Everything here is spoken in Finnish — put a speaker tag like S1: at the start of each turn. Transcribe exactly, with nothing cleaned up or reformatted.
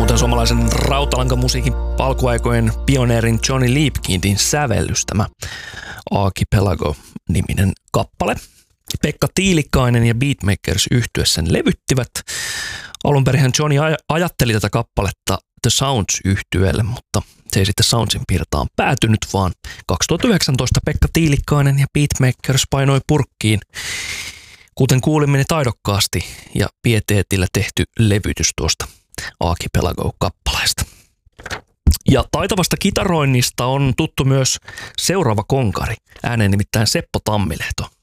S1: Suomalaisen rautalankamusiikin palkuaikojen pioneerin Johnny Liebkindin sävellys tämä Archipelago-niminen kappale. Pekka Tiilikainen ja Beatmakers yhtye sen levyttivät. Alunperinhän Johnny aj- ajatteli tätä kappaletta The Sounds-yhtyeelle, mutta se ei sitten Soundsin pirtaan päätynyt, vaan kaksituhattayhdeksäntoista Pekka Tiilikainen ja Beatmakers painoi purkkiin, kuten kuulimme taidokkaasti ja pieteetillä tehty levytys tuosta Archipelago-kappaleesta. Ja taitavasta kitaroinnista on tuttu myös seuraava konkari, ääneen nimittäin Seppo Tammilehto.